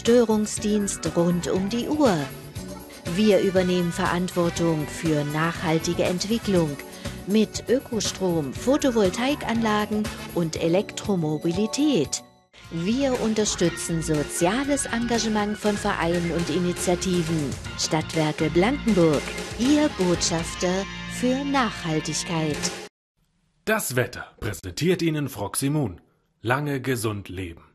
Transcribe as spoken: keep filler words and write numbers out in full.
Störungsdienst rund um die Uhr. Wir übernehmen Verantwortung für nachhaltige Entwicklung mit Ökostrom, Photovoltaikanlagen und Elektromobilität. Wir unterstützen soziales Engagement von Vereinen und Initiativen. Stadtwerke Blankenburg, Ihr Botschafter für Nachhaltigkeit. Das Wetter präsentiert Ihnen Froximun. Lange gesund leben.